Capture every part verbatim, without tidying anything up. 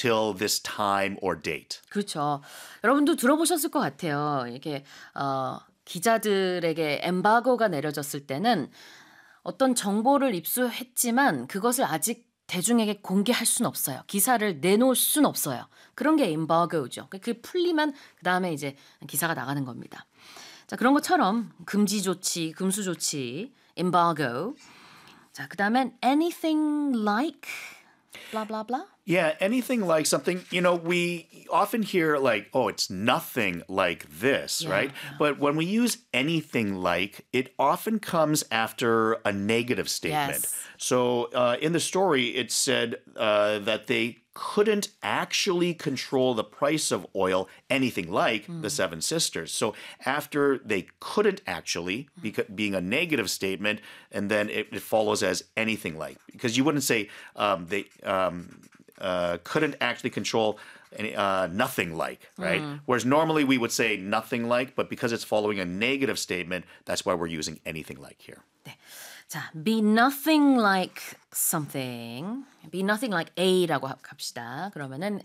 until this time or date. 그렇죠. 여러분도 들어보셨을 것 같아요. 이게 어, 기자들에게 엠바고가 내려졌을 때는 어떤 정보를 입수했지만 그것을 아직 대중에게 공개할 수는 없어요. 기사를 내놓을 수는 없어요. 그런 게 embargo죠. 그게 풀리면 그 다음에 이제 기사가 나가는 겁니다. 자, 그런 것처럼 금지 조치, 금수 조치, embargo. 자, 그 다음엔 anything like blah blah blah. Yeah, anything like something, you know, we often hear like, oh, it's nothing like this, Yeah, right? yeah. But when we use anything like, it often comes after a negative statement. Yes. So uh, in the story, it said uh, that they couldn't actually control the price of oil anything like the Seven Sisters. So after they couldn't actually, beca- being a negative statement, and then it, it follows as anything like, because you wouldn't say um, they um, uh, couldn't actually control any, uh, nothing like, right? Whereas normally we would say nothing like, but because it's following a negative statement, that's why we're using anything like here. 네. 자, be nothing like something. be nothing like A라고 합시다. 그러면은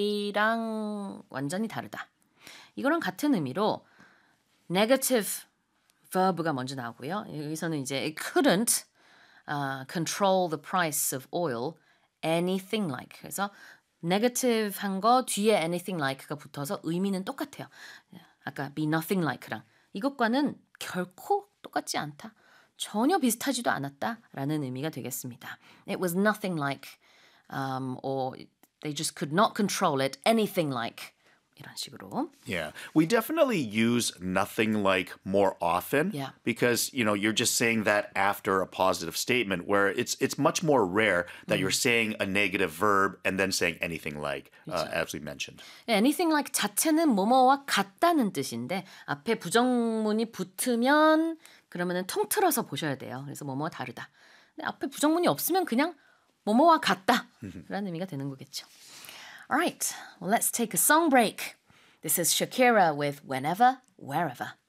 A랑 완전히 다르다. 이거랑 같은 의미로 negative verb가 먼저 나오고요. 여기서는 이제 it couldn't uh, control the price of oil anything like. 그래서 negative 한 거 뒤에 anything like가 붙어서 의미는 똑같아요. 아까 be nothing like랑 이것과는 결코 똑같지 않다. 전혀 비슷하지도 않았다라는 의미가 되겠습니다. It was nothing like, um, or they just could not control it, anything like 이런 식으로. Yeah, we definitely use nothing like more often Yeah. because, you know, you're just saying that after a positive statement where it's it's much more rare that you're saying a negative verb and then saying anything like, uh, as we mentioned. anything like 자체는 뭐뭐와 같다는 뜻인데 앞에 부정문이 붙으면 그러면은 통틀어서 보셔야 돼요. 그래서 뭐뭐와 다르다. 근데 앞에 부정문이 없으면 그냥 뭐뭐와 같다. 라는 의미가 되는 거겠죠. All right, well, let's take a song break. This is Shakira with Whenever, Wherever.